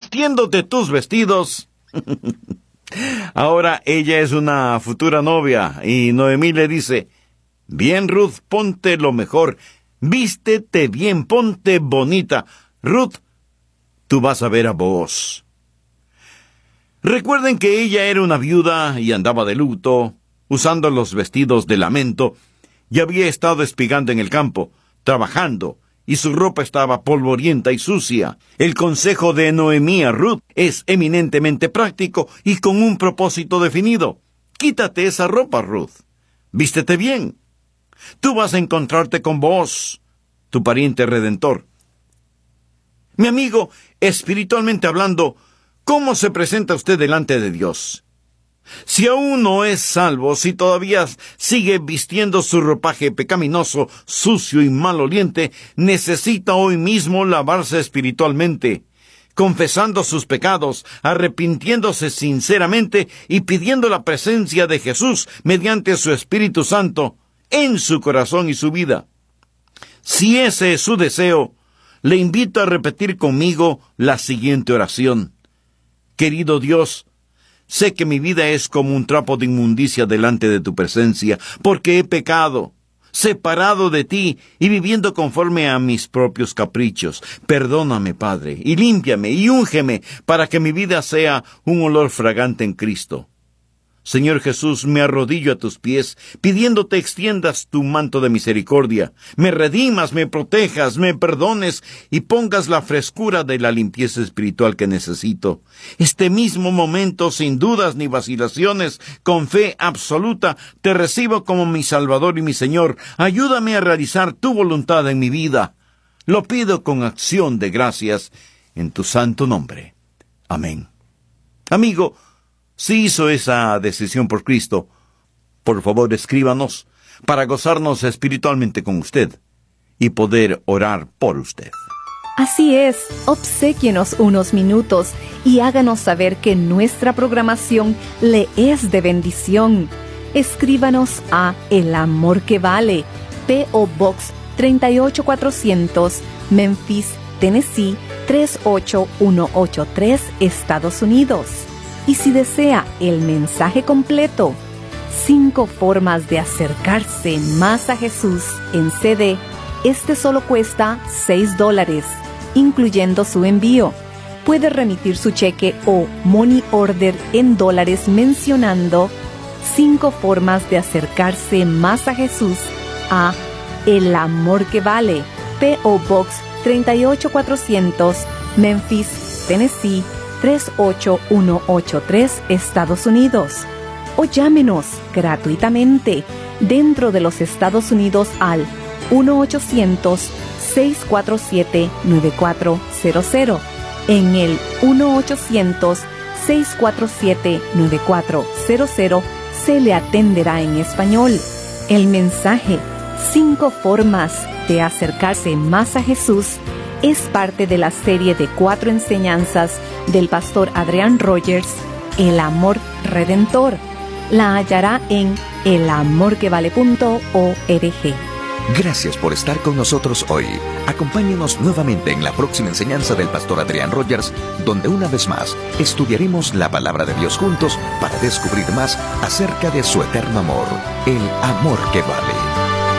vistiéndote tus vestidos. Ahora ella es una futura novia y Noemí le dice: bien, Ruth, ponte lo mejor, vístete bien, ponte bonita. Ruth, tú vas a ver a Booz. Recuerden que ella era una viuda y andaba de luto, usando los vestidos de lamento, y había estado espigando en el campo, trabajando, y su ropa estaba polvorienta y sucia. El consejo de Noemí a Ruth es eminentemente práctico y con un propósito definido. Quítate esa ropa, Ruth. Vístete bien. Tú vas a encontrarte con Booz, tu pariente redentor. Mi amigo, espiritualmente hablando, ¿cómo se presenta usted delante de Dios? Si aún no es salvo, si todavía sigue vistiendo su ropaje pecaminoso, sucio y maloliente, necesita hoy mismo lavarse espiritualmente, confesando sus pecados, arrepintiéndose sinceramente y pidiendo la presencia de Jesús mediante su Espíritu Santo en su corazón y su vida. Si ese es su deseo, le invito a repetir conmigo la siguiente oración. Querido Dios, sé que mi vida es como un trapo de inmundicia delante de tu presencia, porque he pecado, separado de ti y viviendo conforme a mis propios caprichos. Perdóname, Padre, y límpiame y úngeme para que mi vida sea un olor fragante en Cristo. Señor Jesús, me arrodillo a tus pies, pidiéndote extiendas tu manto de misericordia, me redimas, me protejas, me perdones y pongas la frescura de la limpieza espiritual que necesito. Este mismo momento, sin dudas ni vacilaciones, con fe absoluta, te recibo como mi Salvador y mi Señor. Ayúdame a realizar tu voluntad en mi vida. Lo pido con acción de gracias en tu santo nombre. Amén. Amigo, si hizo esa decisión por Cristo, por favor escríbanos para gozarnos espiritualmente con usted y poder orar por usted. Así es, obséquienos unos minutos y háganos saber que nuestra programación le es de bendición. Escríbanos a El Amor que Vale, P.O. Box 38400, Memphis, Tennessee 38183, Estados Unidos. Y si desea el mensaje completo, 5 formas de acercarse más a Jesús en CD, este solo cuesta $6, incluyendo su envío. Puede remitir su cheque o money order en dólares mencionando 5 formas de acercarse más a Jesús a El Amor que Vale, P.O. Box 38400, Memphis, Tennessee 38183, Estados Unidos. O llámenos gratuitamente dentro de los Estados Unidos al 1-800-647-9400. En el 1-800-647-9400 se le atenderá en español. El mensaje 5 formas de acercarse más a Jesús es parte de la serie de 4 enseñanzas del pastor Adrian Rogers, El Amor Redentor. La hallará en elamorquevale.org. Gracias por estar con nosotros hoy. Acompáñenos nuevamente en la próxima enseñanza del pastor Adrian Rogers, donde una vez más estudiaremos la palabra de Dios juntos para descubrir más acerca de su eterno amor, el amor que vale.